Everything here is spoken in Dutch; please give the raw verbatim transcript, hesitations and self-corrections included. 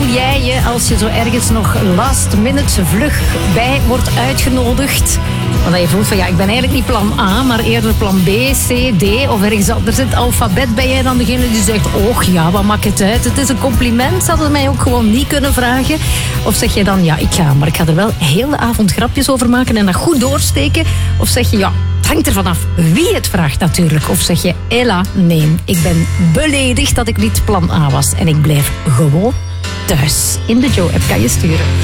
voel jij je als je zo ergens nog last minute vlug bij wordt uitgenodigd? Want dat je voelt van ja, ik ben eigenlijk niet plan A, maar eerder plan B, C, D of ergens anders in het alfabet. Ben jij dan degene die zegt, och ja, wat maakt het uit? Het is een compliment, ze hadden mij ook gewoon niet kunnen vragen. Of zeg je dan, ja, ik ga, maar ik ga er wel heel de avond grapjes over maken en dat goed doorsteken. Of zeg je, ja, het hangt er vanaf wie het vraagt natuurlijk. Of zeg je, Ella, nee, ik ben beledigd dat ik niet plan A was. En ik blijf gewoon thuis. In de Joe-app kan je sturen.